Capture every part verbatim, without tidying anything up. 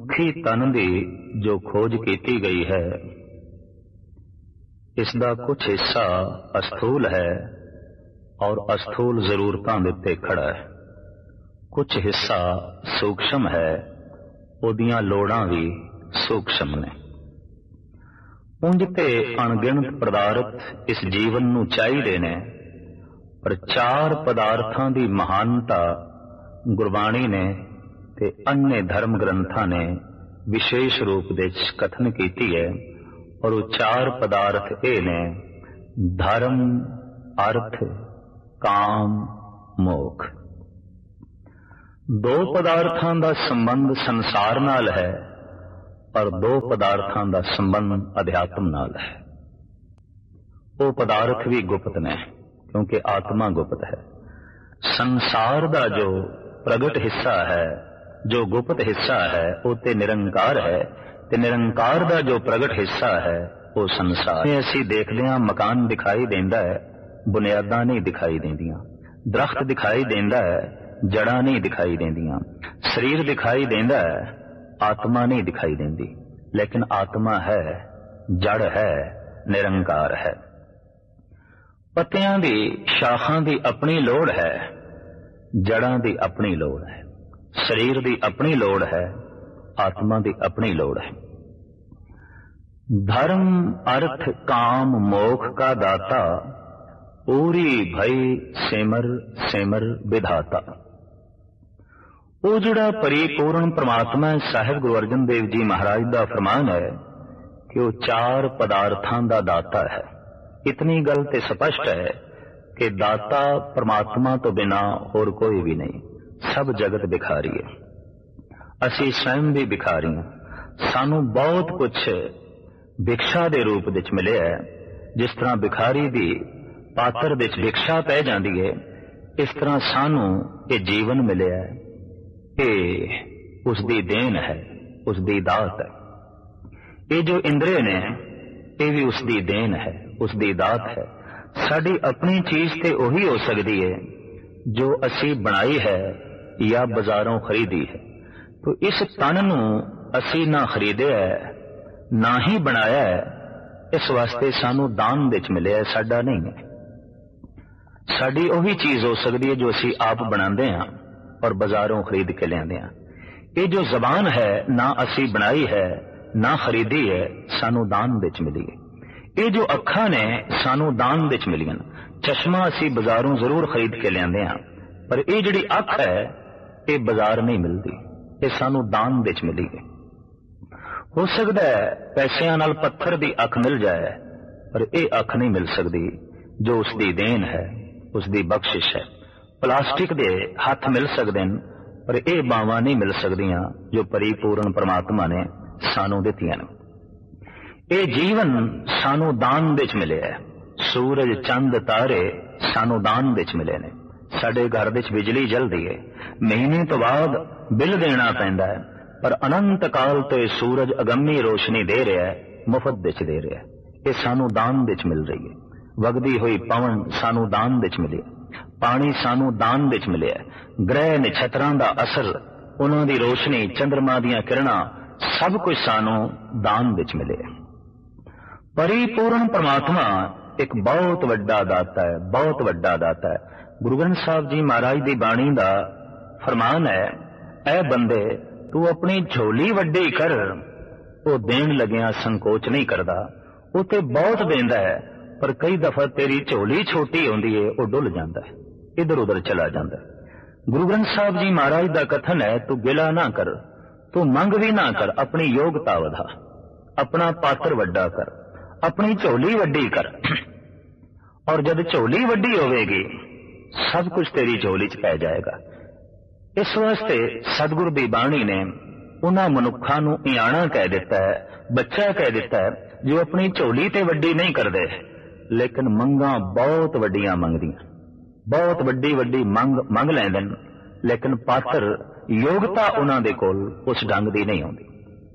ਮਨੁੱਖੀ ਤਨ ਦੀ ਜੋ ਖੋਜ ਕੀਤੀ ਗਈ ਹੈ, इसका कुछ हिस्सा अस्थूल है और अस्थूल जरूरतां दे उत्ते खड़ा है, कुछ हिस्सा सूक्ष्म है, उहदियां लोड़ां भी सूक्ष्म ने। उंज ते अणगिणत पदार्थ इस जीवन नूं चाहीदे ने, पर चार पदार्थां दी महानता गुरबाणी ने ते अन्य धर्म ग्रंथां ने विशेष रूप दे कथन कीती है। और वो चार पदार्थ ये ने धर्म, अर्थ, काम, मोख। दो पदार्थां दा संबंध संसार नाल है और दो पदार्थां दा संबंध अध्यात्म नाल है। वो पदार्थ भी गुप्त ने क्योंकि आत्मा गुप्त है। संसार दा जो प्रगट हिस्सा है, जो गुप्त हिस्सा है, वो ते निरंकार है, ते निरंकार दा जो प्रगट हिस्सा है वो संसार। असीं देखदे हां मकान दिखाई देंदा है, बुनियादां नहीं दिखाई देंदियां। दरख्त दिखाई देंदा है, जड़ां नहीं दिखाई देंदियां। शरीर दिखाई देंदा है, आत्मा नहीं दिखाई देंदी। लेकिन आत्मा है, जड़ है, निरंकार है। पत्तियां दी, शाखां दी अपनी लोड़ है, जड़ां दी अपनी लोड़ है, शरीर दी अपनी लोड़ है, आत्मा की अपनी लोड़ है। धर्म, अर्थ, काम, मोख का दाता, पूरी भई सिमर सिमर विधाता। वो जिहड़ा परिपूर्ण परमात्मा साहिब गुरु अर्जन देव जी महाराज का फरमान है कि वो चार पदार्थां का दाता है। इतनी गल ते स्पष्ट है कि दाता परमात्मा तो बिना और कोई भी नहीं। सब जगत भिखारी है, असी स्वयं भी भिखारी हैं। सानू बहुत कुछ भिक्षा दे रूप विच मिले है। जिस तरह भिखारी दी पात्र विच भिक्षा पै जाती है, इस तरह सानू ये जीवन मिले है, ये उसकी देन है, उसकी दात है। ये जो इंद्रिय ने ये भी उसकी देन है, उसकी दात है। साडी अपनी चीज ते उही हो सकती है जो असी बनाई है या बाजारों खरीदी है। तो इस तन नूं असी ना खरीदे है, ना ही बनाया है, इस वास्ते सानू दान विच मिले है, साडा नहीं है। साडी उही चीज हो सकती है जो असी आप बनाते हैं और बाजारों खरीद के लियाते हैं। ये जो जबान है, ना असी बनाई है, ना खरीदी है, सानू दान विच मिली है। ये जो अखां ने सानू दान विच मिलियां। चश्मा असी बाजारों जरूर खरीद के लियाते हैं, पर ये जिहड़ी अख है ये बाजार नहीं मिलती, ये सानू दान विच मिली है। हो सकता है पैसिਆਂ नाल पत्थर दी अख मिल जाए, पर यह अख नहीं मिल सकती जो उसकी देन है, उसकी बख्शिश है। प्लास्टिक दे हाथ मिल सकते हैं, पर यह बावां नहीं मिल सकदियां जो परिपूर्ण परमात्मा ने सानू दित्तियां ने। ये जीवन सानू दान विच मिले है। सूरज, चंद, तारे सानू दान विच मिले ने। साडे घर विच बिजली जलदी है, महीने तो बाद बिल देना पैंदा है, पर अनंत काल तो ये सूरज अगम्मी रोशनी दे रहा है, मुफ्त विच दे रहा है। ये सानू दान विच मिल रही है। वगदी हुई पवन सानू दान विच मिली है, पानी सानू दान विच मिले है। ग्रह नक्षत्रां दा असर, उन्हां दी रोशनी, चंद्रमा दीयां किरणां, सब कुछ सानू दान विच मिले है। परिपूर्ण परमात्मा एक बहुत वड्डा दाता है, बहुत वड्डा दाता है। गुरु ग्रंथ साहब जी महाराज दी बाणी दा फरमान है, ऐ बंदे तू अपनी झोली वड्डी कर, वो देन लगिया संकोच नहीं करता। वो ते बहुत देंदा है, पर कई दफा तेरी झोली छोटी होंदी है, वो डुल जाता है, इधर उधर चला जाता है। गुरु ग्रंथ साहब जी महाराज दा कथन है, तू गिला ना कर, तू मंग भी ना कर, अपनी योग्यता वधा, अपना पात्र वड्डा कर, अपनी झोली वड्डी कर। और जब झोली वड्डी होवेगी, सब कुछ तेरी झोली च पै जाएगा। इस वास्ते सतगुरु दी बाणी ने उन्हां मनुक्खां नूं इयाणा कह दिता है, बच्चा कह दिता है, जो अपनी झोली ते वड्डी नहीं करदे, लेकिन मंगां बहुत वड्डियां मंगदियां, बहुत वड्डी वड्डी मंग मंग लैंदे ने, लेकिन पात्र योग्यता उन्हां दे कोल उस ढंग दी नहीं होंदी।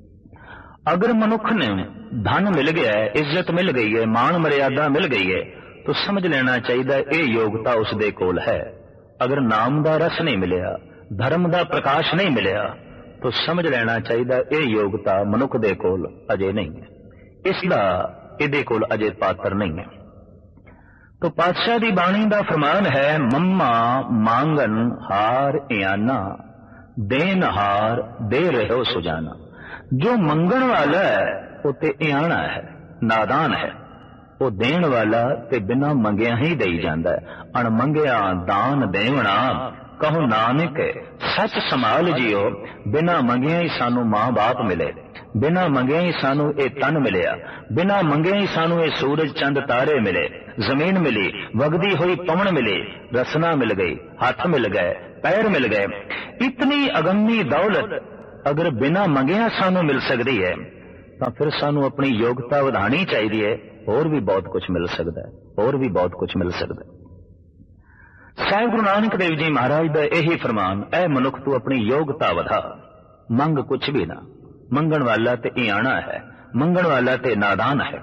अगर मनुख ने धन मिल गया है, इज्जत मिल गई है, मान मर्यादा मिल गई है, तो समझ लेना चाहिए ये योग्यता उस दे कोल है। अगर नाम दा रस नहीं मिलिया, धर्म दा प्रकाश नहीं मिलिया, तो समझ लेना चाहिए ये योग्यता मनुख दे कोल अजे नहीं है, इसका इहदे कोल अजे पात्र नहीं है। तो पातशाह दी बाणी दा फरमान है, मम्मा मांगन हार इयाना, देन हार दे रहो सुजाना। जो मंगण वाला है वो ते इयाना है, नादान है। वो देण वाला ते बिना मंगिया ही दई जांदा है। अणमंगिया दान देवना, कहो नानक सच संभाल जियो। बिना मंगिया ही सानू मां बाप मिले, बिना मंगिया ही सानू ये तन मिलिया, बिना मंगिया ही सानू ये सूरज चंद तारे मिले, जमीन मिली, वगदी हुई पवन मिली, रसना मिल गई, हाथ मिल गए, पैर मिल गए। इतनी अगम्मी दौलत अगर बिना मंगिया सानू मिल सकती है तो फिर सानू अपनी योग्यता वधानी चाहिए है। और भी बहुत कुछ मिल सकता है, और भी बहुत कुछ मिल सकता है। साहिब गुरु नानक देव जी महाराज का यही फरमान, ऐ मनुख तू अपनी योग्यता वधा, मंग कुछ भी ना। मंगण वाला ते इयाना है, मंगण वाला ते नादान है।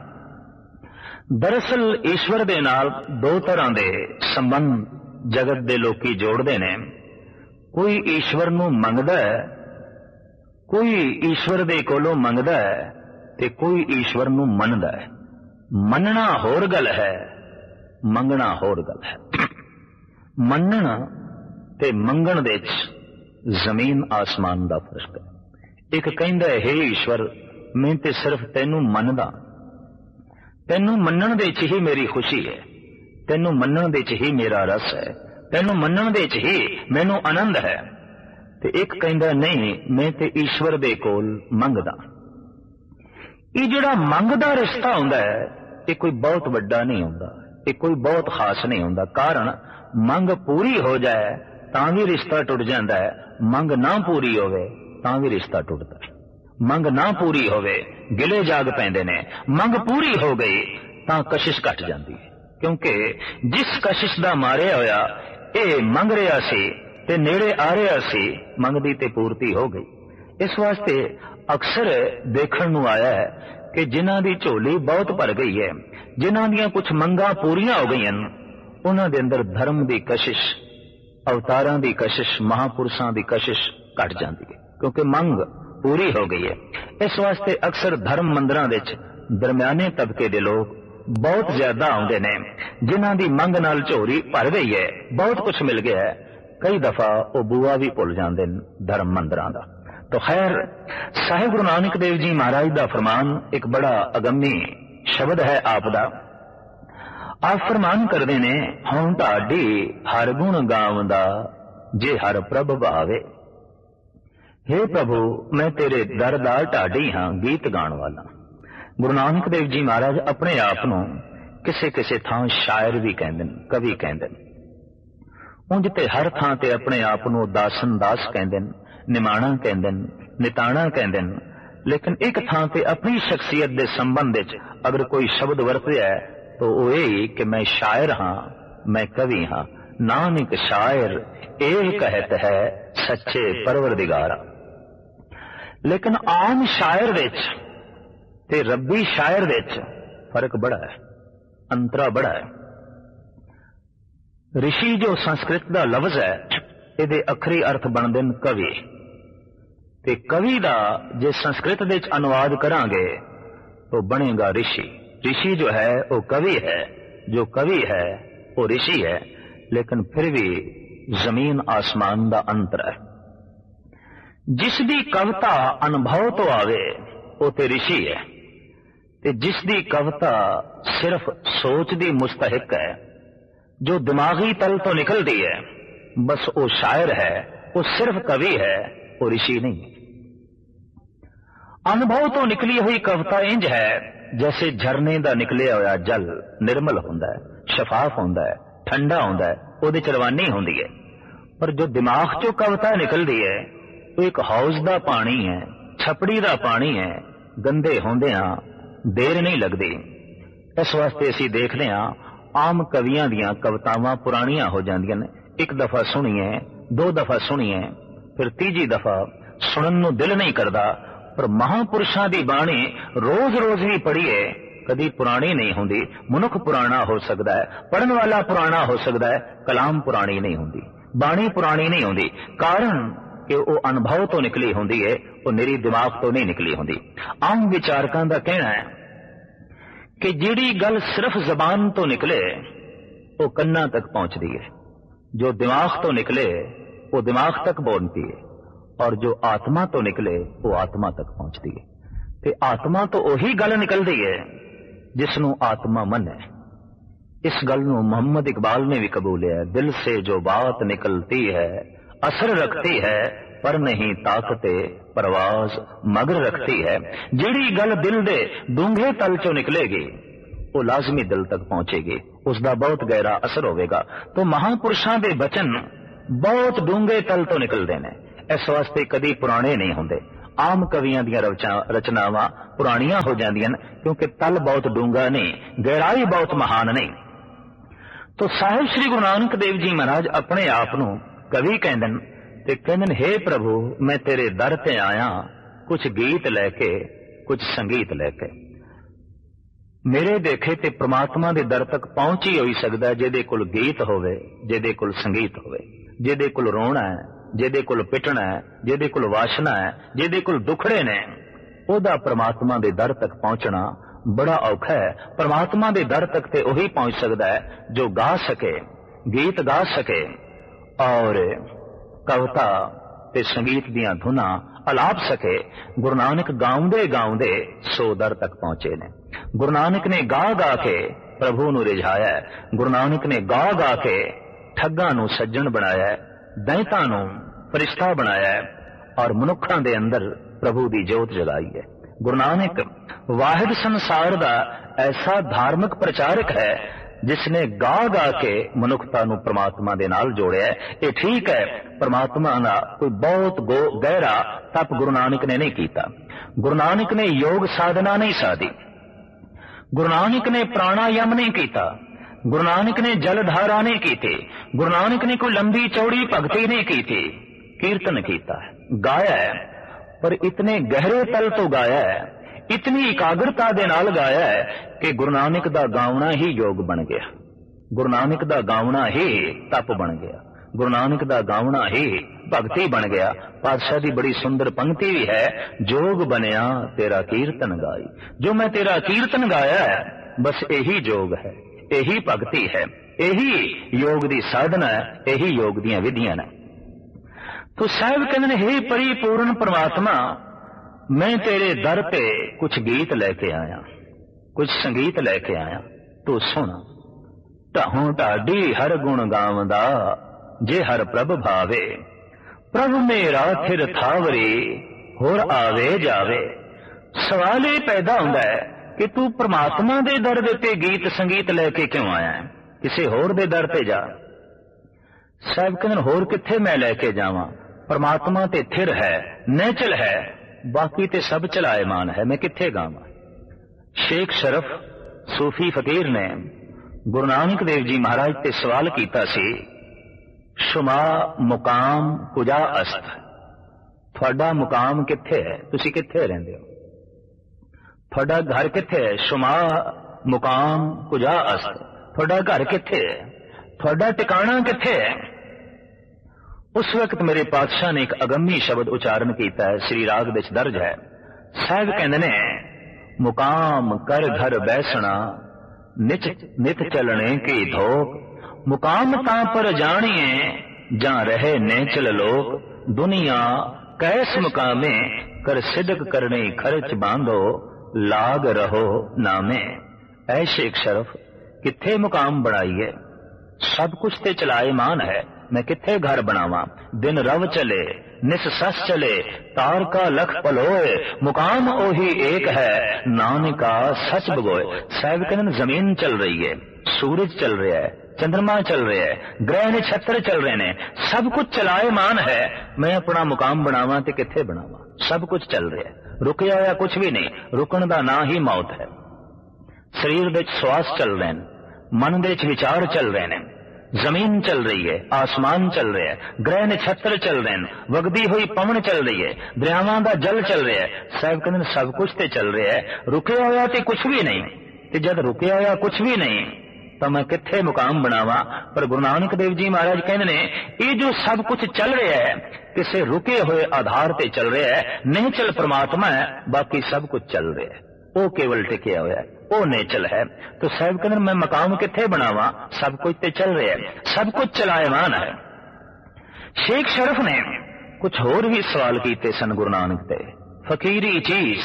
दरअसल ईश्वर दे नाल दो तरह दे संबंध जगत दे लोकी जोड़ते ने। कोई ईश्वर नू मंगदा है, कोई ईश्वर दे कोलों मंगदा है, ते कोई ईश्वर नू मनदा है। मनना होर गल है, मंगना होर गल है। मनना ते मंगण दे जमीन आसमान दा फर्क है। एक कहंदा है, हे ईश्वर मैं ते सिर्फ तेनू मनदा, तेनू मनण दे च ही मेरी खुशी है, तेनू मनण दे च ही मेरा रस है, तेनू मनण दे च ही मैनू आनंद है। ते एक कहंदा नहीं, मैं ते ईश्वर दे कोल मंगदा। ये जिहड़ा मंगदा रिश्ता हुंदा है ये कोई बहुत वड्डा नहीं हुंदा, ये कोई बहुत खास नहीं हुंदा। कारण मंग पूरी हो जाए तां भी रिश्ता टुट जाता है, मंग ना पूरी होवे तां भी रिश्ता टुटदा है। मंग ना पूरी होवे गिले जाग पैंदे ने, मंग पूरी हो गई तां कशिश घट जाती है। क्योंकि जिस कशिश दा मारिया होया ये मंग रहा सी ते नेड़े आ रहा सी, मंग दी ते पूर्ति हो गई। इस वास्ते अक्सर देखण नूं आया है कि जिन्हां दी झोली बहुत भर गई है, जिन्हां दियां कुछ मंगां पूरियां हो गई, उन्हां दे अंदर धर्म दी कशिश, अवतारां दी कशिश, महापुरुषां दी कशिश घट जाती है, क्योंकि मंग पूरी हो गई है। इस वास्ते अक्सर धर्म मंदिरां विच दरम्याने तबके दे लोग बहुत ज्यादा आउंदे ने, जिन्हां दी मंग नाल झोली भर गई है, बहुत कुछ मिल गया है। कई दफा वो बुआ भी भुल जाते हैं धर्म मंदिरां दा। तो खैर साहिब गुरु नानक देव जी महाराज का फरमान एक बड़ा अगम्मी शब्द है आप दा। आप फरमान करते ने, हुण ढाडी हर गुण गावंदा जे हर प्रभ भावे। हे प्रभु मैं तेरे दर दा ढाडी हाँ, गीत गाण वाला। गुरु नानक देव जी महाराज अपने आप नूं किसे किसे थां शायर भी कहंदे ने, कवि कहंदे ने। उंज ते हर थां ते अपने आप नूं दासन दास कहंदे ने, निमाणा कहंदे ने, निताणा कहंदे ने। लेकिन एक थां ते अपनी शख्सियत दे संबंध विच अगर कोई शब्द वरतिया है तो वो यही कि मैं शायर हाँ, मैं कवि हाँ। नानक शायर ए कहत है सच्चे परवरदिगारा। लेकिन आम शायर विच ते रब्बी शायर विच फर्क बड़ा है, अंतरा बड़ा है। ऋषि जो संस्कृत का लफ्ज है, इहदे अखरी अर्थ बनदे ने कवि, ते कवि दा जे संस्कृत विच अनुवाद करांगे तो बनेगा ऋषि। ऋषि जो है वो कवि है, जो कवि है वो ऋषि है। लेकिन फिर भी जमीन आसमान दा अंतर है। जिसदी कविता अनुभव तो आवे वो ते ऋषि है, ते जिसदी कविता सिर्फ सोच दी मुस्तहिक है, जो दिमागी तल तो निकलती है, बस वो शायर है, वो सिर्फ कवि है, वो ऋषि नहीं है। अनुभव तो निकली हुई कविता इंज है जैसे झरने का निकलिया हुआ जल निर्मल होंदा है, शफाफ होंदा है, ठंडा होंदा है, उहदे च रवानी होंदी है। पर जो दिमाग चो कविता निकलती है वो एक हौज का पानी है, छपड़ी का पानी है, गंदे होंदियां देर नहीं लगती। इस वास्ते असी देखते हैं आम कवियां दियां कवितावां पुरानियां हो जांदियां ने। एक दफा सुनिए, दो दफा सुनिए, फिर तीजी दफा सुनन नूं दिल नहीं करता। पर महापुरुषां दी बाणी रोज रोज ही पढ़िए, कदी पुरानी नहीं होंदी। मनुख पुराना हो सकता है, पढ़न वाला पुराना हो सकता है, कलाम पुरानी नहीं होंदी, बाणी पुरानी नहीं होंदी। कारण कि वो अनुभव तो निकली होंदी है, वो निरी दिमाग तो नहीं निकली होंदी। आम विचारकां दा कहना है कि जिहड़ी गल सिर्फ जबान तो निकले वो कन्ना तक पहुंचती है, जो दिमाग तो निकले वो दिमाग तक पहुंचती है, और जो आत्मा तो निकले वो आत्मा तक पहुंचती है। ते आत्मा तो वही गल निकलती है जिसनों आत्मा मन है। इस गल नूं मोहम्मद इकबाल ने भी कबूलिया है, दिल से जो बात निकलती है असर रखती है, पर नहीं ताकते परवाज मगर रखती है। जिहड़ी गल दिल दे डूंघे तल चो निकलेगी वो लाजमी दिल तक पहुंचेगी, उसका बहुत गहरा असर होगा। तो महापुरुषां दे बचन बहुत डूंघे तल तो निकलते हैं, इस वास्ते कदी पुराने नहीं होंगे। आम कवियां दियां रचनावां पुरानियां हो जांदियां क्योंकि तल बहुत डूंगा नहीं, गहराई बहुत महान नहीं। तो साहिब श्री गुरु नानक देव जी महाराज अपने आप नूं कवि कहंदन ते कहंदन, हे प्रभु मैं तेरे दर ते आया, कुछ गीत लैके कुछ संगीत लैके। मेरे देखे ते परमात्मा दे दर तक पहुंच ही हो सकदा जिहदे कोल गीत होवे, जिहदे कोल संगीत होवे, जिहदे कोल रोना है, जिहदे कोल पिटना है, जिहदे कोल वासना है, जिहदे कोल दुखड़े ने, ओदा परमात्मा दे दर तक पहुंचना बड़ा औखा है। परमात्मा दे दर तक ते वही पहुंच सकता है जो गा सके, गीत गा सके और कविता ते संगीत दियां धुना अलाप सके। गुरु नानक गाउंदे गाउंदे सो दर तक पहुंचे ने। गुरु नानक ने गा गा के प्रभु नूं रिझाया है। गुरु नानक ने गा गा के ठग्गां नूं सज्जण बनाया है, दैंतां नूं फरिश्ता बनाया है और मनुखां दे अंदर प्रभु दी जोत जगाई है। गुरु नानक वाहिद संसार दा ऐसा धार्मिक प्रचारक है जिसने गा गा के मनुखता नूं परमात्मा दे नाल जोड़िया है। ये ठीक है, परमात्मा दा कोई बहुत गहरा तप गुरु नानक ने नहीं कीता। गुरु नानक ने योग साधना नहीं साधी, गुरु नानक ने प्राणायाम नहीं कीता, गुरु नानक ने जलधारा नहीं की थी, गुरु नानक ने कोई लंबी चौड़ी भक्ति नहीं की थी। कीर्तन कीता है, गाया है, पर इतने गहरे तल तो गाया है, इतनी एकाग्रता दे नाल गाया है कि गुरु नानक दा गावना ही योग बन गया, गुरु नानक दा गावना ही तप बन गया, गुरु नानक दा गावना ही भक्ति बन गया। पातशाह दी बड़ी सुंदर पंक्ति भी है, जोग बनिया तेरा कीर्तन गाई। जो मैं तेरा कीर्तन गाया है बस यही जोग है, यही भक्ति है, यही योग दी साधना है, यही योग दी विधियां ने। तो साहब कहते हैं, हे परिपूर्ण परमात्मा मैं तेरे दर पे कुछ गीत लेके आया, कुछ संगीत लेके आया, तू सुन। ढाहों ढाडी हर गुण गावदा जे हर प्रभ भावे, प्रभ मेरा थिर थावरे होर आवे जावे। सवाल ये पैदा होता है कि तू परमात्मा दे दर ते गीत संगीत लेके क्यों आया है, किसी होर दे दर ते जा। साहब कहते होर किथे मैं लेके जावां, परमात्मा ते थिर है, नेचल है, बाकी ते सब चलाएमान है, मैं किथे गावां। शेख शरफ सूफी फकीर ने गुरु नानक देव जी महाराज ते सवाल कीता सी, शुमा मुकाम कुजा अस्त, थोड़ा मुकाम किथे है, तुसी किथे रहिंदे हो, थोड़ा घर किथे है। शुमा मुकाम कुजा अस्त, थोड़ा घर किथे है, थोड़ा टिकाणा किथे है। उस वक्त मेरे पातशाह ने एक अगम्मी शब्द उच्चारण किया है, श्री राग विच दर्ज है। साहब कहंदे ने, मुकाम कर घर बैसना निच नित चलने की धोक, मुकाम तां पर जानिए जहां रहे नेचल लोक, दुनिया कैस मुकामे कर सिदक करने खर्च बांधो, लाग रहो नामे। ऐ शेख शरफ किथे मुकाम बनाइए, सब कुछ ते चलाए मान है, मैं किथे घर बनावा। दिन रव चले निस सस चले, तार का लख पलोए, मुकाम ओही एक है, नानका सच बगोए। साहब कहते जमीन चल रही है, सूरज चल रहा है, चंद्रमा चल रहा है, ग्रह नक्षत्र चल रहे ने, सब कुछ चलाए मान है, मैं अपना मुकाम बनावा ते किथे बनावा। सब कुछ चल रहा है, रुकया होया कुछ भी नहीं, रुकन दा ना ही मौत है। शरीर दे श्वास चल रहे हैं, मन दे विचार चल रहे हैं, जमीन चल रही है, आसमान चल रहा है, ग्रह नक्षत्र चल रहे हैं, वगदी हुई पवन चल रही है, दरियावां दा जल चल रहा है। साहब कहते हैं सब कुछ ते चल रहा है, रुकया होया ते कुछ भी नहीं, ते जब रुकया होया कुछ भी नहीं तो मैं किथे मुकाम बनावा। पर गुरु नानक देव जी महाराज कहते हैं, ये जो सब कुछ चल रहा है किसी रुके हुए आधार ते चल रहा है। निश्चल परमात्मा है, बाकी सब कुछ चल रहा है, वो केवल टिकिया हुआ है, वो निश्चल है। तो साहब कहते मैं मकाम किथे बनावा, सब कुछ ते चल रहा है, सब कुछ चलायमान है। शेख शरफ ने कुछ होर भी सवाल किए सन गुरु नानक ते। फकीरी चीज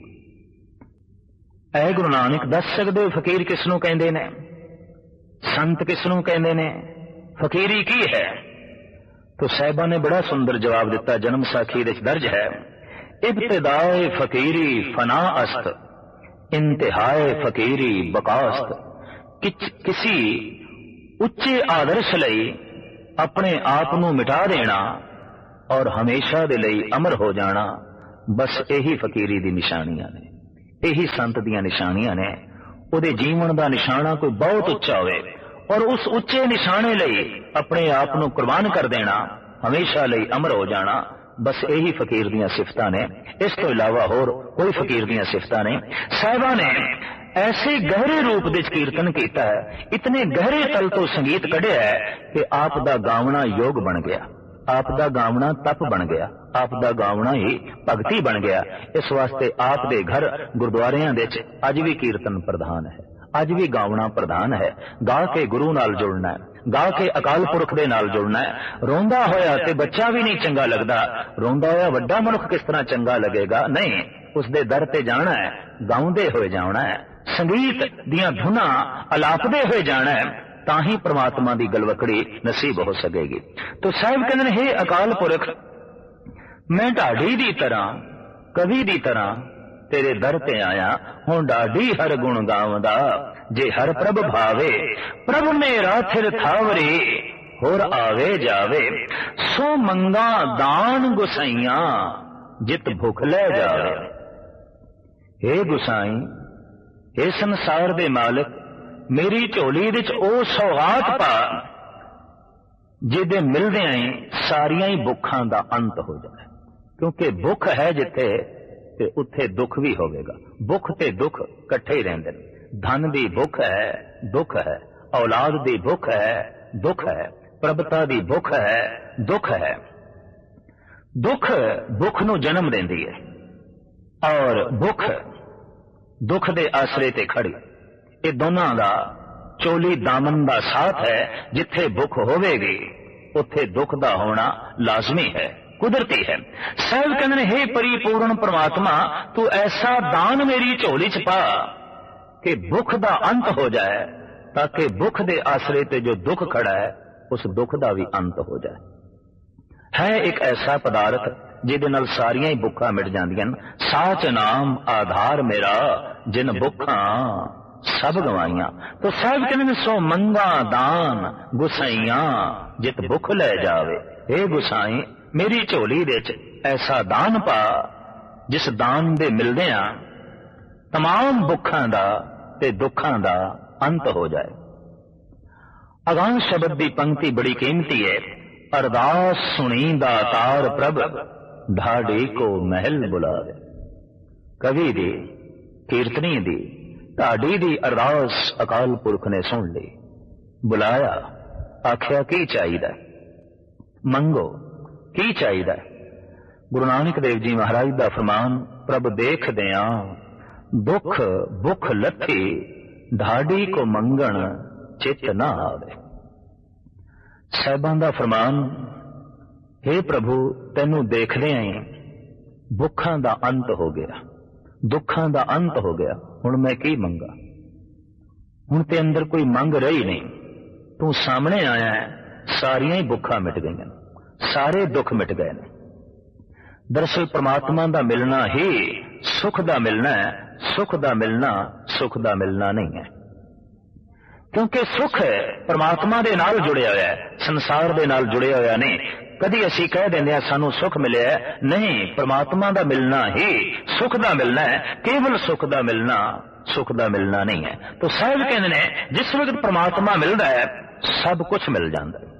ऐ गुरु नानक दस सकदे हो फकीर किसनों कहंदे ने, संत किसनों कहंदे ने, फकीरी की है? तो साहिबा ने बड़ा सुंदर जवाब दिता, जन्म साखी दे दर्ज है। इब्तिदाए फकीरी फना अस्त, इंतहाए फकीरी बकास्त। कि, किसी उच्चे आदर्श लई अपने आप नूं मिटा देना और हमेशा दे लई अमर हो जाना, बस यही फकीरी दी निशानियां ने, यही संत दियां निशानियां ने। उहदे जीवन दा निशाना कोई बहुत उच्चा होवे और उस उच्चे निशाने लई अपने आप नूं कुर्बान कर देना, हमेशा लई अमर हो जाना, बस यही फकीर दियां सिफतां ने। इस तो इलावा होर कोई फकीर दियां सिफतां नहीं। साहिबा ने ऐसे गहरे रूप दे कीर्तन किया है, इतने गहरे तल तो संगीत कढ़िया है कि आप दा गावना योग बन गया, आप दा गावना तप बन गया, आप दा गावना ही भगती बन गया। इस वास्ते आप दे घर गुरुद्वारियां दे च अज भी कीर्तन प्रधान है, अज भी गावना प्रधान है। गा के गुरु नाल जुड़ना है, गा के अकाल पुरख दे नाल जुड़ना है। रोंदा होया ते बच्चा भी नहीं चंगा लगदा, रोंदा होया वड्डा मनुख किस तरह चंगा लगेगा? नहीं, उसदे दर ते जाना है, गाउंदे होए जाना है, संगीत दियां धुनां अलापदे होए जाना है, ताही परमात्मा दी गलवकड़ी नसीब हो सकेगी। तो साहिब कहते हे अकाल पुरख, मैं ढाडी दी तरह, कवि दी तरह तेरे दर ते आया हूं, ढाडी हर गुण गावदा जे हर प्रभ भावे। प्रभ मेरा थिर थावरे होर आवे जावे, सो मंगा दान गुसाइया जित भुख ले जावे। हे गुसाई, हे संसार दे मालिक, मेरी झोली विच ओ सौगात पा जिहदे मिलदियां ही सारियां ही भुखां दा अंत हो जाए। क्योंकि भुख है जिथे ते उत्थे दुख भी होवेगा, भुख ते दुख इकट्ठे ही रहिंदे ने। धन दी भुख है, दुख है, औलाद दी भुख है, दुख है, प्रभुता दी भुख है, दुख है। दुख भुख नूं जन्म देंदी है और भुख दुख दे आसरे ते खड़ी। ये दोनों का चोली दामन का साथ है। जिथे भुख होवेगी उत्थे दुख का होना लाजमी है, कुदरती है। साहिब कहते हे परिपूर्ण परमात्मा, तू ऐसा दान मेरी झोली च पा कि भुख का अंत हो जाए, ताकि भुख दे आसरे ते जो दुख खड़ा है उस दुख का भी अंत हो जाए। है एक ऐसा पदार्थ जिहदे नाल सारियां ही भुखां मिट जांदियां। साच नाम आधार मेरा, जिन भुखां सब गवाइया। तो साहिब कहते सो मंगा दान गुसाइया जित भुख ले जावे। हे गुसाई, मेरी झोली दे च ऐसा दान पा जिस दान दे मिलदियां तमाम भुखां दा ते दुखां दा अंत हो जाए। अगां शब्द दी पंक्ति बड़ी कीमती है। अरदास सुनी दातार प्रभ, ढाडी को महल बुलावे। कवि दी, कीर्तनी दी, ढाडी दी अरदास अकाल पुरख ने सुन ली। बुलाया, आख्या की चाहिदा, मंगो की चाहिदा। गुरु नानक देव जी महाराज दा फरमान, प्रभ देख दिया दुख भुख लथी, ढाडी को मंगण चित ना आवे। साहिबां दा फरमान, हे प्रभु तेनू देखदे ही भुखां दा अंत हो गया, दुखां दा अंत हो गया, हुण मैं की मंगा। हुण ते अंदर कोई मंग रही नहीं, तू सामने आया है, सारियां ही भुखां मिट गईयां, सारे दुख मिट गए ने। दरअसल परमात्मा दा मिलना ही सुख दा मिलना है, सुख दा मिलना सुख दा मिलना नहीं है। क्योंकि सुख परमात्मा दे नाल जुड़िया होया है, संसार दे नाल जुड़िया होया नहीं। कदी असी कह देंगे सानू सुख मिले है, नहीं, परमात्मा दा मिलना ही सुख दा मिलना है। केवल सुख दा मिलना सुख दा मिलना नहीं है। तो साहिब कहते हैं जिस वक्त परमात्मा मिलता है सब कुछ मिल जाता है।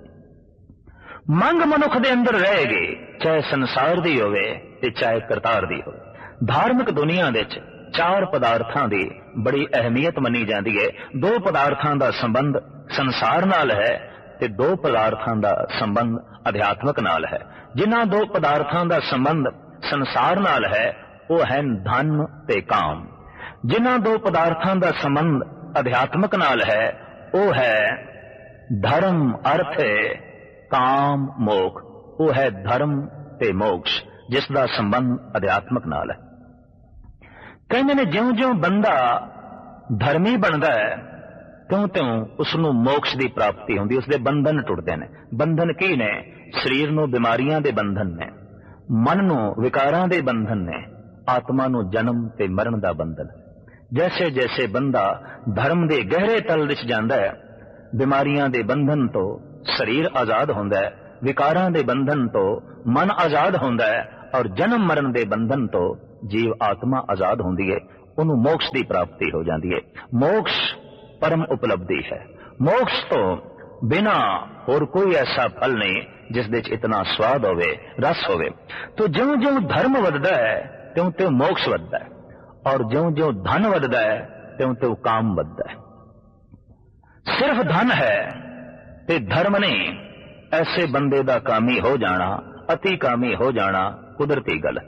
मंग मनुख दे अंदर रहेगी, चाहे संसार दी होवे ते चाहे करतार दी होवे। धार्मिक दुनिया दे च चार पदार्थां दी बड़ी अहमियत मनी जाती है। दो पदार्थां दा संबंध संसार नाल है ਤੇ ਦੋ ਪਦਾਰਥਾਂ ਦਾ ਸੰਬੰਧ ਅਧਿਆਤਮਕ ਨਾਲ ਹੈ। ਜਿਨ੍ਹਾਂ ਦੋ ਪਦਾਰਥਾਂ ਦਾ ਸੰਬੰਧ ਸੰਸਾਰ ਨਾਲ ਹੈ ਉਹ ਹੈ ਧਨ ਤੇ ਕਾਮ। ਜਿਨ੍ਹਾਂ ਦੋ ਪਦਾਰਥਾਂ ਦਾ ਸੰਬੰਧ ਅਧਿਆਤਮਕ ਨਾਲ ਹੈ ਉਹ ਹੈ ਧਰਮ, ਅਰਥ, ਕਾਮ, ਮੋਖ। ਉਹ ਹੈ ਧਰਮ ਤੇ ਮੋਕਸ਼, ਜਿਸ ਦਾ ਸੰਬੰਧ ਅਧਿਆਤਮਕ ਨਾਲ ਹੈ। ਕਹਿੰਦੇ ਨੇ ਜਿਉਂ ਜਿਉਂ ਬੰਦਾ ਧਰਮੀ ਬਣਦਾ ਹੈ ਤਿਉਂ ਤਿਉਂ ਉਸਨੂੰ ਮੋਕਸ਼ ਦੀ ਪ੍ਰਾਪਤੀ ਹੁੰਦੀ, ਉਸਦੇ ਬੰਧਨ ਟੁੱਟਦੇ ਨੇ। ਬੰਧਨ ਕੀ ਨੇ? ਸਰੀਰ ਨੂੰ ਬਿਮਾਰੀਆਂ ਦੇ ਬੰਧਨ ਨੇ, ਮਨ ਨੂੰ ਵਿਕਾਰਾਂ ਦੇ ਬੰਧਨ ਨੇ, ਆਤਮਾ ਨੂੰ ਜਨਮ ਤੇ ਮਰਨ ਦਾ ਬੰਧਨ। ਜੈਸੇ ਜੈਸੇ ਬੰਦਾ ਧਰਮ ਦੇ ਗਹਿਰੇ ਤਲ ਵਿੱਚ ਜਾਂਦਾ ਹੈ, ਬਿਮਾਰੀਆਂ ਦੇ ਬੰਧਨ ਤੋਂ ਸਰੀਰ ਆਜ਼ਾਦ ਹੁੰਦਾ ਹੈ, ਵਿਕਾਰਾਂ ਦੇ ਬੰਧਨ ਤੋਂ ਮਨ ਆਜ਼ਾਦ ਹੁੰਦਾ ਹੈ, ਔਰ ਜਨਮ ਮਰਨ ਦੇ ਬੰਧਨ ਤੋਂ ਜੀਵ ਆਤਮਾ ਆਜ਼ਾਦ ਹੁੰਦੀ ਹੈ। ਉਹਨੂੰ ਮੋਕਸ਼ ਦੀ ਪ੍ਰਾਪਤੀ ਹੋ ਜਾਂਦੀ ਹੈ। ਮੋਕਸ਼ ਪਰਮ ਉਪਲਬਧੀ ਹੈ। ਮੋਕਸ਼ ਤੋਂ ਬਿਨਾ ਹੋਰ ਕੋਈ ਐਸਾ ਫਲ ਨਹੀਂ ਜਿਸ ਦੇ ਚ ਇਤਨਾ ਸਵਾਦ ਹੋਵੇ, ਰਸ ਹੋਵੇ। ਤੋ ਜਿਉਂ ਜਿਉਂ ਧਰਮ ਵੱਧਦਾ ਹੈ ਤਿਉਂ ਤਿਉਂ ਮੋਕਸ਼ ਵੱਧਦਾ ਹੈ, ਔਰ ਜਿਉਂ ਜਿਉਂ ਧਨ ਵੱਧਦਾ ਹੈ ਤਿਉਂ ਤਿਉਂ ਕਾਮ ਵੱਧਦਾ ਹੈ। ਸਿਰਫ ਧਨ ਹੈ ਤੇ ਧਰਮ ਨਹੀਂ, ਐਸੇ ਬੰਦੇ ਦਾ ਕਾਮੀ ਹੋ ਜਾਣਾ, ਅਤੀ ਕਾਮੀ ਹੋ ਜਾਣਾ ਕੁਦਰਤੀ ਗੱਲ ਹੈ।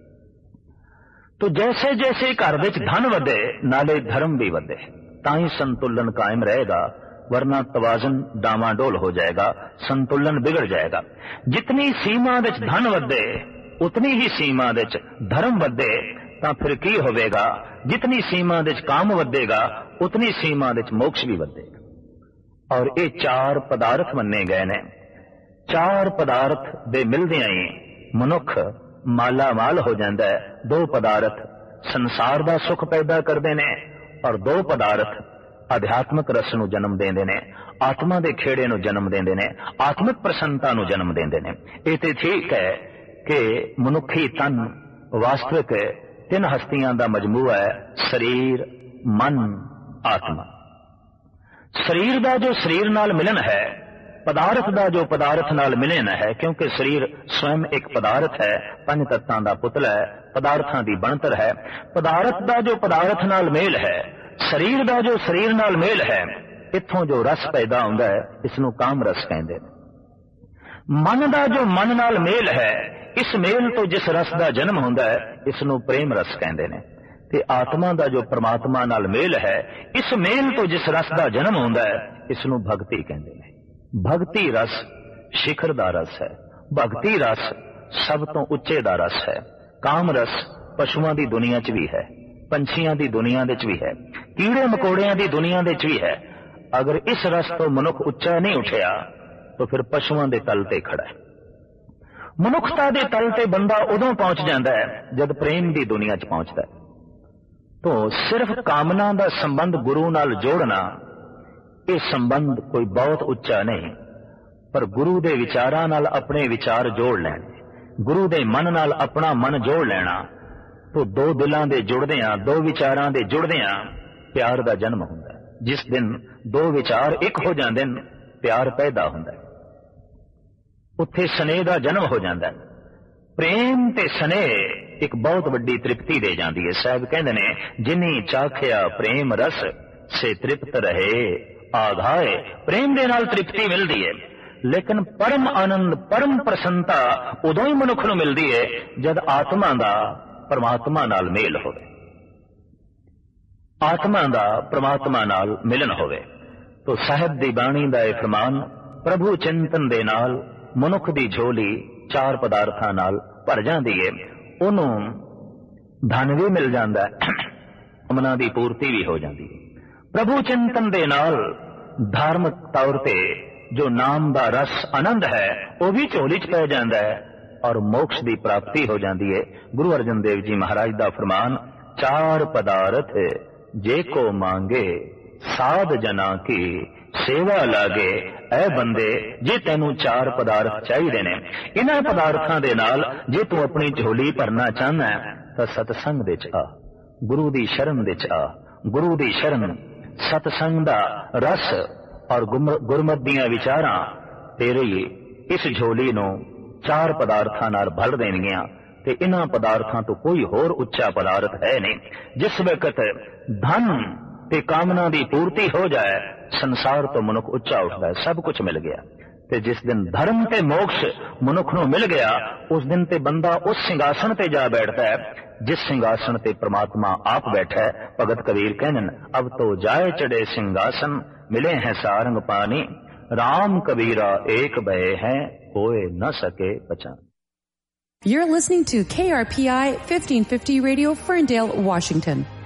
ਤੋ ਜੈਸੇ ਜੈਸੇ ਘਰ ਵਿੱਚ ਧਨ ਵਧੇ ਨਾਲੇ ਧਰਮ ਵੀ ਵਧੇ, ਤਾਂ ਹੀ ਸੰਤੁਲਨ ਕਾਇਮ ਰਹੇਗਾ, ਵਰਨਾ ਤਵਾਜ਼ਨ ਡਾਵਾਂਡੋਲ ਹੋ ਜਾਏਗਾ, ਸੰਤੁਲਨ ਵਿਗੜ ਜਾਏਗਾ। ਜਿਤਨੀ ਸੀਮਾ ਵਿੱਚ ਧਨ ਵਧੇ ਉਤਨੀ ਹੀ ਸੀਮਾ ਵਿੱਚ ਧਰਮ ਵਧੇ ਤਾਂ ਫਿਰ ਕੀ ਹੋਵੇਗਾ? ਜਿਤਨੀ ਸੀਮਾ ਵਿੱਚ ਕਾਮ ਵਧੇਗਾ ਉਤਨੀ ਸੀਮਾ ਵਿੱਚ ਮੋਕਸ਼ ਵੀ ਵਧੇਗਾ। ਔਰ ਇਹ ਚਾਰ ਪਦਾਰਥ ਮੰਨੇ ਗਏ ਨੇ। ਚਾਰ ਪਦਾਰਥ ਦੇ ਮਿਲਦਿਆਂ ਹੀ ਮਨੁੱਖ ਮਾਲਾ ਮਾਲ ਹੋ ਜਾਂਦਾ ਹੈ। ਦੋ ਪਦਾਰਥ ਸੰਸਾਰ ਦਾ ਸੁਖ ਪੈਦਾ ਕਰਦੇ ਨੇ ਔਰ ਦੋ ਪਦਾਰਥ ਅਧਿਆਤਮਕ ਰਸ ਨੂੰ ਜਨਮ ਦਿੰਦੇ ਨੇ, ਆਤਮਾ ਦੇ ਖੇੜੇ ਨੂੰ ਜਨਮ ਦਿੰਦੇ ਨੇ, ਆਤਮਿਕ ਪ੍ਰਸੰਨਤਾ ਨੂੰ ਜਨਮ ਦਿੰਦੇ ਨੇ। ਇਹ ਤੇ ਠੀਕ ਹੈ ਕਿ ਮਨੁੱਖੀ ਤਨ ਵਾਸਤਵਿਕ ਤਿੰਨ ਹਸਤੀਆਂ ਦਾ ਮਜਮੂਆ ਹੈ, ਸਰੀਰ, ਮਨ, ਆਤਮਾ। ਸਰੀਰ ਦਾ ਜੋ ਸਰੀਰ ਨਾਲ ਮਿਲਨ ਹੈ, ਪਦਾਰਥ ਦਾ ਜੋ ਪਦਾਰਥ ਨਾਲ ਮਿਲਨ ਹੈ, ਕਿਉਂਕਿ ਸਰੀਰ ਸਵੈਮ ਇੱਕ ਪਦਾਰਥ ਹੈ, ਪੰਜ ਤੱਤਾਂ ਦਾ ਪੁਤਲਾ ਹੈ, ਪਦਾਰਥਾਂ ਦੀ ਬਣਤਰ ਹੈ। ਪਦਾਰਥ ਦਾ ਜੋ ਪਦਾਰਥ ਨਾਲ ਮੇਲ ਹੈ, ਸਰੀਰ ਦਾ ਜੋ ਸਰੀਰ ਨਾਲ ਮੇਲ ਹੈ, ਇੱਥੋਂ ਜੋ ਰਸ ਪੈਦਾ ਹੁੰਦਾ ਹੈ ਇਸ ਨੂੰ ਕਾਮ ਰਸ ਕਹਿੰਦੇ ਨੇ। ਮਨ ਦਾ ਜੋ ਮਨ ਨਾਲ ਮੇਲ ਹੈ, ਇਸ ਮੇਲ ਤੋਂ ਜਿਸ ਰਸ ਦਾ ਜਨਮ ਹੁੰਦਾ ਹੈ ਇਸ ਨੂੰ ਪ੍ਰੇਮ ਰਸ ਕਹਿੰਦੇ ਨੇ। ਤੇ ਆਤਮਾ ਦਾ ਜੋ ਪਰਮਾਤਮਾ ਨਾਲ ਮੇਲ ਹੈ, ਇਸ ਮੇਲ ਤੋਂ ਜਿਸ ਰਸ ਦਾ ਜਨਮ ਹੁੰਦਾ ਹੈ ਇਸ ਨੂੰ ਭਗਤੀ ਕਹਿੰਦੇ ਨੇ। ਭਗਤੀ ਰਸ ਸ਼ਿਖਰ ਦਾ ਰਸ ਹੈ, ਭਗਤੀ ਰਸ ਸਭ ਤੋਂ ਉੱਚੇ ਦਾ ਰਸ ਹੈ। ਕਾਮ ਰਸ ਪਸ਼ੂਆਂ ਦੀ ਦੁਨੀਆ 'ਚ ਵੀ ਹੈ, ਪੰਛੀਆਂ ਦੀ ਦੁਨੀਆ ਵਿੱਚ ਵੀ ਹੈ, ਕੀੜੇ ਮਕੌੜਿਆਂ ਦੀ ਦੁਨੀਆ ਵਿੱਚ ਵੀ ਹੈ। ਅਗਰ ਇਸ ਰਸ ਤੋਂ ਮਨੁੱਖ ਉੱਚਾ ਨਹੀਂ ਉੱਠਿਆ ਤਾਂ ਫਿਰ ਪਸ਼ੂਆਂ ਦੇ ਤਲ ਤੇ ਖੜਾ ਹੈ। ਮਨੁੱਖਤਾ ਦੇ ਤਲ ਤੇ ਬੰਦਾ ਉਦੋਂ ਪਹੁੰਚ ਜਾਂਦਾ ਹੈ ਜਦ ਪ੍ਰੇਮ ਦੀ ਦੁਨੀਆ 'ਚ ਪਹੁੰਚਦਾ ਹੈ। ਤੋਂ ਸਿਰਫ ਕਾਮਨਾ ਦਾ ਸੰਬੰਧ ਗੁਰੂ ਨਾਲ ਜੋੜਨਾ, ਇਹ ਸੰਬੰਧ ਕੋਈ ਬਹੁਤ ਉੱਚਾ ਨਹੀਂ, ਪਰ ਗੁਰੂ ਦੇ ਵਿਚਾਰਾਂ ਨਾਲ ਆਪਣੇ ਵਿਚਾਰ ਜੋੜ ਲੈਣੇ, ਗੁਰੂ ਦੇ ਮਨ ਨਾਲ ਆਪਣਾ ਮਨ ਜੋੜ ਲੈਣਾ। ਤੋਂ ਦੋ ਦਿਲਾਂ ਦੇ ਜੁੜਦਿਆਂ, ਦੋ ਵਿਚਾਰਾਂ ਦੇ ਜੁੜਦਿਆਂ ਪਿਆਰ ਦਾ ਜਨਮ ਹੁੰਦਾ ਹੈ। ਜਿਸ ਦਿਨ ਦੋ ਵਿਚਾਰ ਇੱਕ ਹੋ ਜਾਂਦੇ ਨੇ ਪਿਆਰ ਪੈਦਾ ਹੁੰਦਾ ਹੈ, ਉੱਥੇ ਸਨੇਹ ਦਾ ਜਨਮ ਹੋ ਜਾਂਦਾ ਹੈ। ਪ੍ਰੇਮ ਤੇ ਸਨੇਹ ਇੱਕ ਬਹੁਤ ਵੱਡੀ ਤ੍ਰਿਪਤੀ ਦੇ ਜਾਂਦੀ ਹੈ। ਸਾਹਿਬ ਕਹਿੰਦੇ ਨੇ, ਜਿਨੀ ਚਾਖਿਆ ਪ੍ਰੇਮ ਰਸ ਸੇ ਤ੍ਰਿਪਤ ਰਹੇ ਆਘਾਏ। ਪ੍ਰੇਮ ਦੇ ਨਾਲ ਤ੍ਰਿਪਤੀ ਮਿਲਦੀ ਹੈ, ਲੇਕਿਨ ਪਰਮ ਆਨੰਦ, ਪਰਮ ਪ੍ਰਸੰਨਤਾ ਉਦੋਂ ਹੀ ਮਨੁੱਖ ਨੂੰ ਮਿਲਦੀ ਹੈ ਜਦ ਆਤਮਾ ਦਾ ਪਰਮਾਤਮਾ ਨਾਲ ਮੇਲ ਹੋਵੇ, ਆਤਮਾ ਦਾ ਪਰਮਾਤਮਾ ਨਾਲ ਮਿਲਨ ਹੋਵੇ। ਤੋ ਸਾਹਿਬ ਦੀ ਬਾਣੀ ਦਾ ਇਹ ਫਰਮਾਨ, ਪ੍ਰਭੂ ਚਿੰਤਨ ਦੇ ਨਾਲ ਮਨੁੱਖ ਦੀ ਝੋਲੀ ਚਾਰ ਪਦਾਰਥਾਂ ਨਾਲ ਭਰ ਜਾਂਦੀ ਹੈ। ਉਹਨੂੰ ਧਨ ਵੀ ਮਿਲ ਜਾਂਦਾ ਹੈ, ਕਾਮਨਾ ਦੀ ਪੂਰਤੀ ਵੀ ਹੋ ਜਾਂਦੀ ਹੈ। ਪ੍ਰਭੂ ਚਿੰਤਨ ਦੇ ਨਾਲ ਧਾਰਮਿਕ ਤੌਰ ਤੇ ਜੋ ਨਾਮ ਦਾ ਰਸ ਆਨੰਦ ਹੈ ਉਹ ਵੀ ਝੋਲੀ 'ਚ ਪੈ ਜਾਂਦਾ ਹੈ ਔਰ ਮੋਕਸ਼ ਦੀ ਪ੍ਰਾਪਤੀ ਹੋ ਜਾਂਦੀ ਹੈ। ਗੁਰੂ ਅਰਜਨ ਦੇਵ ਜੀ ਮਹਾਰਾਜ ਦਾ ਫਰਮਾਨ, ਚਾਰ ਪਦਾਰਥ ਜੇ ਕੋ ਮੰਗੇ ਸਾਧ ਜਨਾ ਕੀ ਸੇਵਾ ਲਾਗੇ। ਐ ਬੰਦੇ, ਜੇ ਤੈਨੂੰ ਚਾਰ ਪਦਾਰਥ ਚਾਹੀਦੇ ਨੇ, ਇਹਨਾਂ ਪਦਾਰਥਾਂ ਦੇ ਨਾਲ ਜੇ ਤੂੰ ਆਪਣੀ ਝੋਲੀ ਭਰਨਾ ਚਾਹੁੰਦਾ ਤਾਂ ਸਤਸੰਗ ਵਿੱਚ ਆ, ਗੁਰੂ ਦੀ ਸ਼ਰਨ ਵਿੱਚ ਆ। ਗੁਰੂ ਦੀ ਸ਼ਰਨ, ਸਤਸੰਗ ਦਾ ਰਸ ਔਰ ਗੁਰਮਤਿ ਦੀਆਂ ਵਿਚਾਰਾਂ ਤੇਰੇ ਇਸ ਝੋਲੀ ਨੂੰ ਚਾਰ ਪਦਾਰਥਾਂ ਨਾਲ ਭਰ ਦੇਣਗੀਆਂ। ਤੇ ਇਹਨਾਂ ਪਦਾਰਥਾਂ ਤੋਂ ਕੋਈ ਹੋਰ ਉੱਚਾ ਪਦਾਰਥ ਹੈ ਨਹੀਂ। ਜਿਸ ਵਕਤ ਧਨ ਤੇ ਕਾਮਨਾ ਦੀ ਪੂਰਤੀ ਹੋ ਜਾਏ, ਸੰਸਾਰ ਤੋਂ ਮਨੁੱਖ ਉੱਚਾ ਉੱਠਦਾ ਹੈ, ਸਭ ਕੁਝ ਮਿਲ ਗਿਆ। ਤੇ ਜਿਸ ਦਿਨ ਧਰਮ ਤੇ ਮੋਕਸ਼ ਮਨੁੱਖ ਨੂੰ ਮਿਲ ਗਿਆ, ਉਸ ਦਿਨ ਤੇ ਬੰਦਾ ਉਸ ਸਿੰਘਾਸਣ ਤੇ ਜਾ ਬੈਠਦਾ ਹੈ ਜਿਸ ਸਿੰਘਾਸਣ ਤੇ ਪ੍ਰਮਾਤਮਾ ਆਪ ਬੈਠਾ ਹੈ। ਭਗਤ ਕਬੀਰ ਕਹਿਣ, ਅਬ ਤੋ ਜਾਏ ਚੜੇ ਸਿੰਘਾਸਨ, ਮਿਲੇ ਹੈ ਸਾਰੰਗ ਪਾਣੀ, ਰਾਮ ਕਬੀਰਾ ਏਕ ਬਏ ਹੈ, ਹੋਏ न सके पहचान। You're listening to K R P I fifteen fifty Radio, Ferndale, Washington.